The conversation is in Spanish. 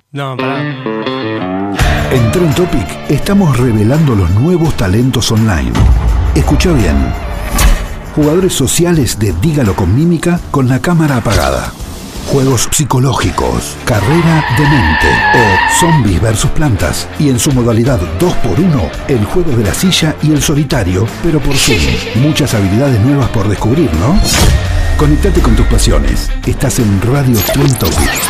No, pará. En Trend Topic estamos revelando los nuevos talentos online. Escucha bien. Jugadores sociales de Dígalo con mímica con la cámara apagada. Juegos psicológicos, carrera de mente o zombies versus plantas. Y en su modalidad 2x1, el juego de la silla y el solitario, pero por Zoom. Muchas habilidades nuevas por descubrir, ¿no? Conectate con tus pasiones. Estás en Radio Trend Topic.